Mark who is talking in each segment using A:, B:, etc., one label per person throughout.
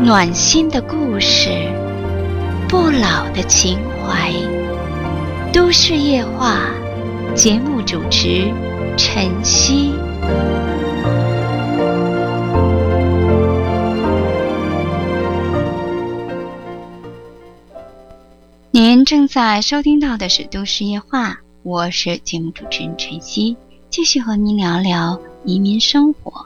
A: 暖心的故事，不老的情怀。都市夜话，节目主持晨曦。您正在收听到的是都市夜话，我是节目主持人晨曦，继续和您聊聊移民生活。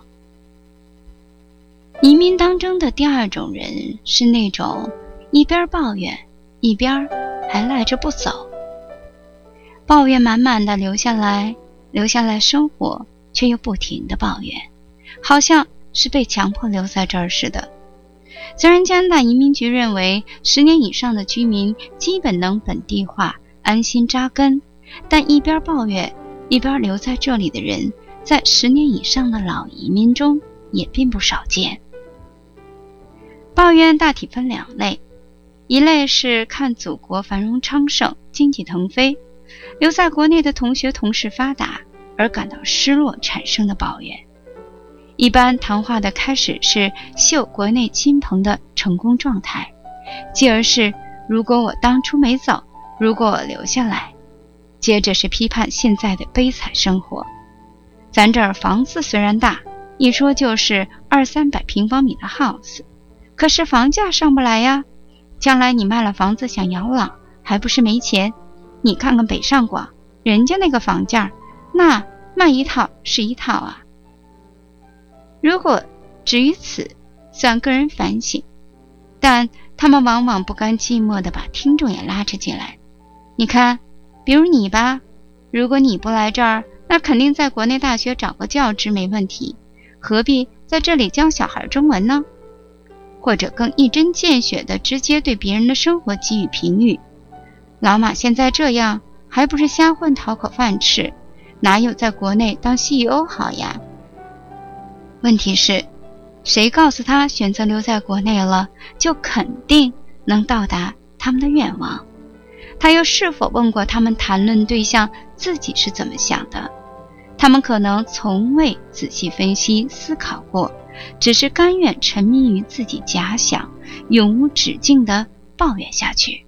A: 移民当中的第二种人是那种一边抱怨一边还赖着不走，抱怨满满的留下来生活，却又不停的抱怨，好像是被强迫留在这儿似的。虽然加拿大移民局认为10年以上的居民基本能本地化安心扎根，但一边抱怨一边留在这里的人，在10年以上的老移民中也并不少见。抱怨大体分2类，一类是看祖国繁荣昌盛，经济腾飞，留在国内的同学同事发达而感到失落产生的抱怨。一般谈话的开始是秀国内亲朋的成功状态，继而是如果我当初没走，如果我留下来，接着是批判现在的悲惨生活。咱这儿房子虽然大，一说就是200-300平方米的 house，可是房价上不来呀，将来你卖了房子想养老还不是没钱。你看看北上广，人家那个房价，那卖一套是一套啊。如果止于此算个人反省，但他们往往不甘寂寞地把听众也拉着进来。你看，比如你吧，如果你不来这儿，那肯定在国内大学找个教职没问题，何必在这里教小孩中文呢？或者更一针见血地直接对别人的生活给予评语。老马现在这样，还不是瞎混讨口饭吃，哪有在国内当 CEO 好呀？问题是，谁告诉他选择留在国内了，就肯定能到达他们的愿望？他又是否问过他们谈论对象自己是怎么想的？他们可能从未仔细分析思考过，只是甘愿沉迷于自己假想，永无止境地抱怨下去。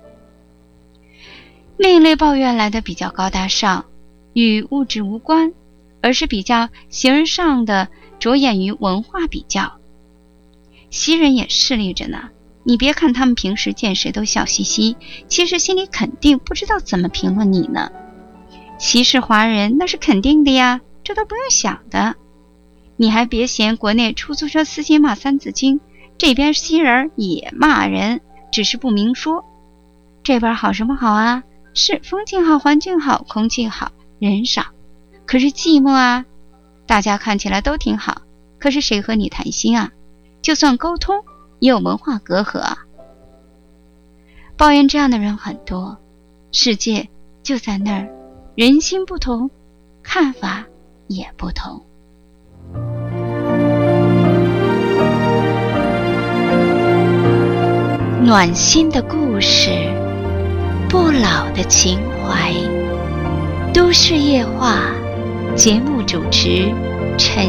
A: 另一类抱怨来的比较高大上，与物质无关，而是比较形而上的，着眼于文化比较。西人也势利着呢，你别看他们平时见谁都笑嘻嘻，其实心里肯定不知道怎么评论你呢。歧视华人那是肯定的呀，这都不用想的。你还别嫌国内出租车司机骂三字经，这边西人也骂人，只是不明说。这边好什么好啊？是风景好，环境好，空气好，人少，可是寂寞啊。大家看起来都挺好，可是谁和你谈心啊？就算沟通也有文化隔阂啊。抱怨这样的人很多，世界就在那儿，人心不同，看法也不同。暖心的故事，不老的情怀。都市夜话，节目主持陈